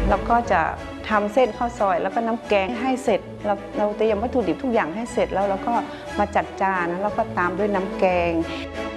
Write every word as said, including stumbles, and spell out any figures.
แล้วก็จะทำเส้นข้าวซอยแล้วก็น้ำแกงให้เสร็จเราเราเตรียมวัตถุดิบทุกอย่างให้เสร็จแล้วเราก็มาจัดจานแล้วก็ตามด้วยน้ำแกง